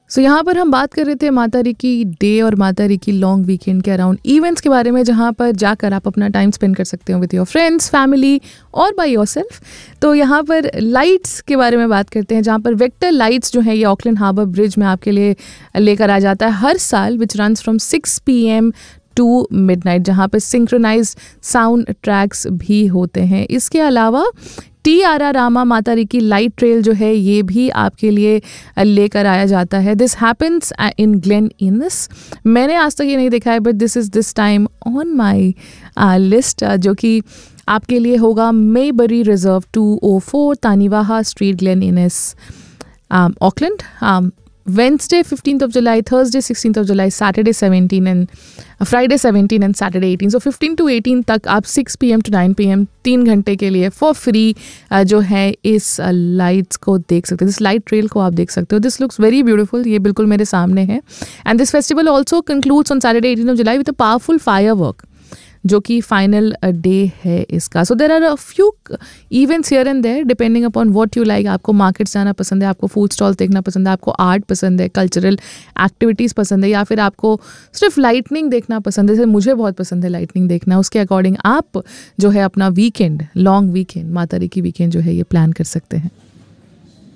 सो यहाँ पर हम बात कर रहे थे माता री की डे और माता री की लॉन्ग वीकेंड के अराउंड इवेंट्स के बारे में, जहाँ पर जाकर आप अपना टाइम स्पेंड कर सकते हो विद योर फ्रेंड्स, फैमिली और बाय योरसेल्फ। तो यहाँ पर लाइट्स के बारे में बात करते हैं, जहाँ पर वेक्टर लाइट्स जो है ये ऑकलैंड हार्बर ब्रिज में आपके लिए लेकर आ जाता है हर साल, विच runs from 6 PM to midnight, जहाँ पर सिंक्रोनाइज्ड साउंड ट्रैक्स भी होते हैं। इसके अलावा टी रामा माता री की लाइट ट्रेल जो है ये भी आपके लिए लेकर आया जाता है। This happens in Glenn इनस। मैंने आज तक ये नहीं देखा है, but this time on my list, जो कि आपके लिए होगा मेबरी reserve 204 तानीवाहा street, Glenn इनस, Auckland. Wednesday 15th of July, Thursday 16th of July, Saturday 17 and Friday 17 and Saturday 18. So 15 to 18 तक आप 6 PM to 9 PM 3 घंटे के लिए फॉर फ्री जो है इस लाइट्स को देख सकते हो, इस लाइट ट्रेल को आप देख सकते हो। दिस लुक्स वेरी ब्यूटीफुल, ये बिल्कुल मेरे सामने है। And this festival also concludes on Saturday 18th of July with a powerful fire work, जो कि फाइनल डे है इसका। सो there are a few events here and there depending upon what you like. आपको मार्केट्स जाना पसंद है, आपको food stalls देखना पसंद है, आपको आर्ट पसंद है, कल्चरल एक्टिविटीज़ पसंद है, या फिर आपको सिर्फ लाइटनिंग देखना पसंद है, जैसे मुझे बहुत पसंद है लाइटनिंग देखना, उसके अकॉर्डिंग आप जो है अपना वीकेंड, लॉन्ग वीकेंड, माता री की वीकेंड जो है ये प्लान कर सकते हैं।